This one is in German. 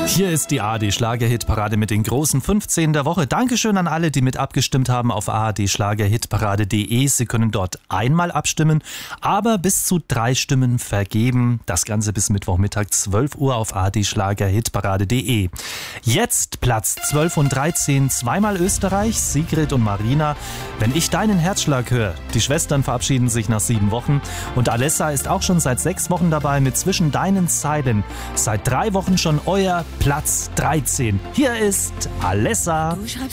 Hier ist die ARD-Schlager-Hitparade mit den großen 15 der Woche. Dankeschön an alle, die mit abgestimmt haben auf ard-schlagerhitparade.de. Sie können dort einmal abstimmen, aber bis zu 3 Stimmen vergeben. Das Ganze bis Mittwochmittag 12 Uhr auf ard-schlagerhitparade.de. Jetzt Platz 12 und 13, zweimal Österreich, Sigrid und Marina. Wenn ich deinen Herzschlag höre. Die Schwestern verabschieden sich nach 7 Wochen. Und Alessa ist auch schon seit 6 Wochen dabei mit Zwischen deinen Zeilen. Seit 3 Wochen schon euer Platz 13. Hier ist Alessa.